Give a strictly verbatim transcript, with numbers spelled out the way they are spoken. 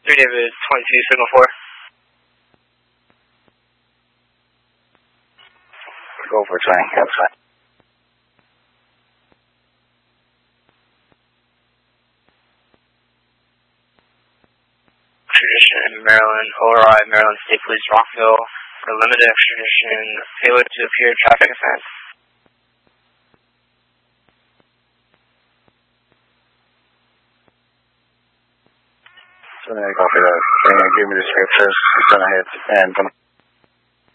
three David, twenty-two, signal four. Go for twenty, that's fine. Extradition, Maryland, O R I, Maryland State Police, Rockville, for limited extradition, failure to appear traffic offense. So then I copy that. Can you give me the scriptures? Send ahead and come.